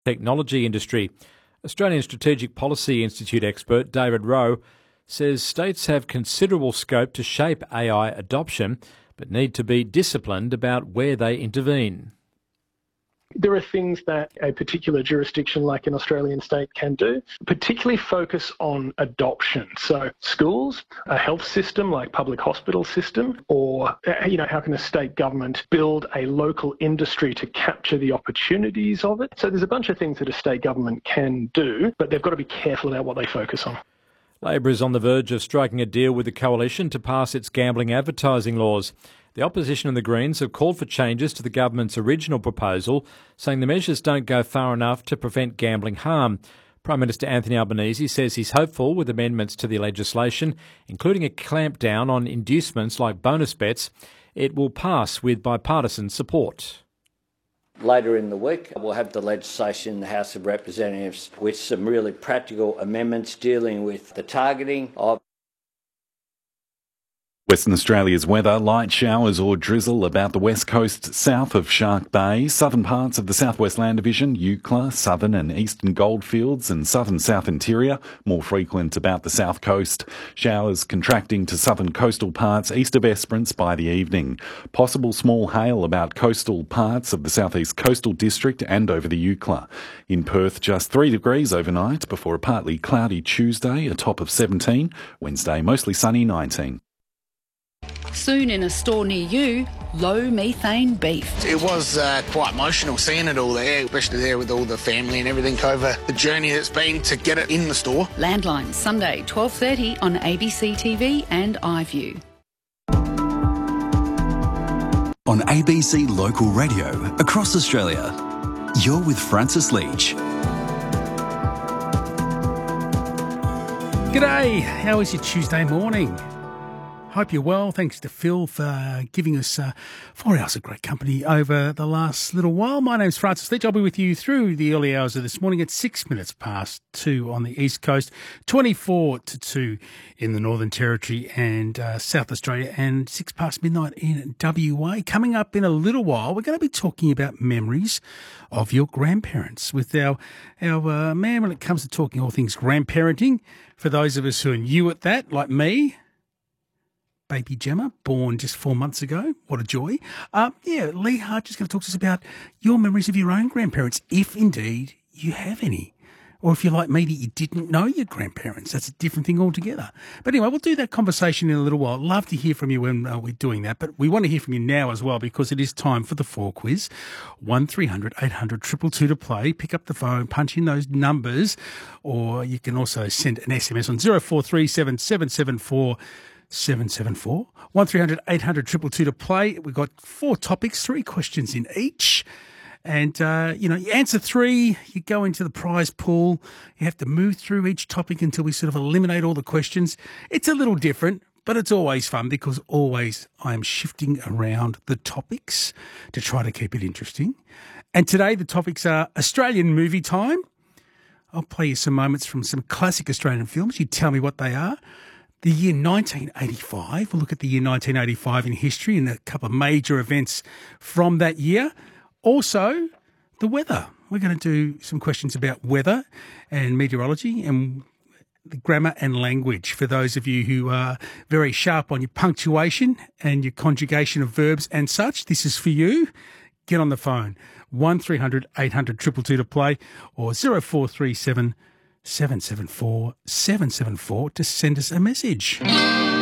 technology industry. Australian Strategic Policy Institute expert David Rowe says states have considerable scope to shape AI adoption, but need to be disciplined about where they intervene. There are things that a particular jurisdiction like an Australian state can do, particularly focus on adoption. So schools, a health system like public hospital system, or how can a state government build a local industry to capture the opportunities of it? So there's a bunch of things that a state government can do, but they've got to be careful about what they focus on. Labor is on the verge of striking a deal with the Coalition to pass its gambling advertising laws. The opposition and the Greens have called for changes to the government's original proposal, saying the measures don't go far enough to prevent gambling harm. Prime Minister Anthony Albanese says he's hopeful with amendments to the legislation, including a clampdown on inducements like bonus bets. It will pass with bipartisan support. Later in the week, we'll have the legislation in the House of Representatives with some really practical amendments dealing with the targeting of Western Australia's weather, light showers or drizzle about the west coast south of Shark Bay, southern parts of the Southwest Land Division, Eucla, southern and eastern goldfields and southern south interior, more frequent about the south coast. Showers contracting to southern coastal parts east of Esperance by the evening. Possible small hail about coastal parts of the southeast coastal district and over the Eucla. In Perth, just 3 degrees overnight before a partly cloudy Tuesday, a top of 17. Wednesday, mostly sunny, 19. Soon in a store near you, low methane beef. It was quite emotional seeing it all there, especially there with all the family and everything over the journey that's been to get it in the store. Landline, Sunday, 12:30 on ABC TV and iView. On ABC Local Radio across Australia, you're with Francis Leach. G'day, how is your Tuesday morning? Hope you're well. Thanks to Phil for giving us 4 hours of great company over the last little while. My name's Francis Leach. I'll be with you through the early hours of this morning at 6 minutes past 2 on the East Coast, 24 to 2 in the Northern Territory and South Australia, and 6 past midnight in WA. Coming up in a little while, we're going to be talking about memories of your grandparents with our man when it comes to talking all things grandparenting. For those of us who are new at that, like me, baby Gemma, born just 4 months ago. What a joy. Lee Hart is going to talk to us about your memories of your own grandparents, if indeed you have any. Or if you're like me, that you didn't know your grandparents. That's a different thing altogether. But anyway, we'll do that conversation in a little while. Love to hear from you when we're doing that. But we want to hear from you now as well, because it is time for the 4 quiz. 1300 800 222 to play. Pick up the phone, punch in those numbers, or you can also send an SMS on 0437 774 774 1300 800 222 to play. We've got 4 topics, 3 questions in each. And, you answer 3, you go into the prize pool. You have to move through each topic until we sort of eliminate all the questions. It's a little different, but it's always fun because always I am shifting around the topics to try to keep it interesting. And today the topics are Australian movie time. I'll play you some moments from some classic Australian films. You tell me what they are. The year 1985. We'll look at the year 1985 in history and a couple of major events from that year. Also, the weather. We're going to do some questions about weather and meteorology and the grammar and language for those of you who are very sharp on your punctuation and your conjugation of verbs and such. This is for you. Get on the phone. 1300 800 222 to play, or 0437 774 774 to send us a message.